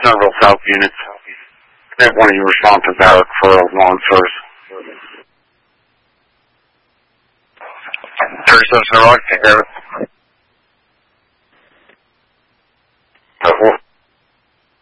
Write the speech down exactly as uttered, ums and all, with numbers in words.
Centerville South units. I have one of you respond to Barrack for lawn service. thirty-seven Center Rock, take care of it.